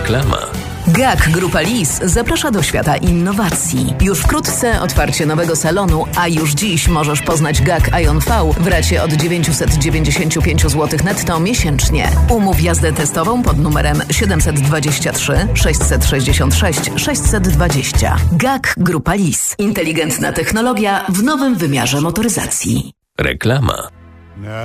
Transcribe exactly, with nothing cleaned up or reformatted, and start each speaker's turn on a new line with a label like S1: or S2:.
S1: Reklama.
S2: G A K Grupa Lis zaprasza do świata innowacji. Już wkrótce otwarcie nowego salonu, a już dziś możesz poznać G A K Ion V w racie od dziewięćset dziewięćdziesiąt pięć złotych netto miesięcznie. Umów jazdę testową pod numerem siedem dwa trzy sześć sześć sześć sześć dwa zero. G A K Grupa Lis. Inteligentna technologia w nowym wymiarze motoryzacji.
S1: Reklama.